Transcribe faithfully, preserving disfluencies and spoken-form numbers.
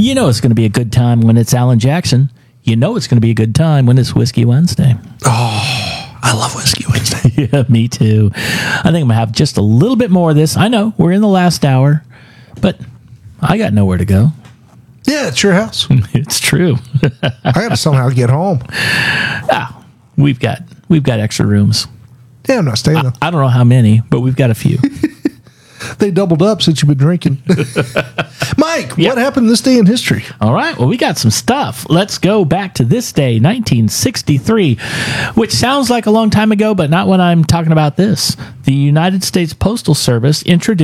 You know it's going to be a good time when it's Alan Jackson. You know it's going to be a good time when it's Whiskey Wednesday. Oh, I love Whiskey Wednesday. Yeah, me too. I think I'm going to have just a little bit more of this. I know we're in the last hour, but I got nowhere to go. Yeah, it's your house. It's true. I got to somehow get home. Ah, we've got we've got extra rooms. Yeah, I'm not staying there. I, I don't know how many, but we've got a few. They doubled up since you've been drinking. Mike, Yep. what happened this day in history? All right. Well, we got some stuff. Let's go back to this day, nineteen sixty-three, which sounds like a long time ago, but not when I'm talking about this. The United States Postal Service introduced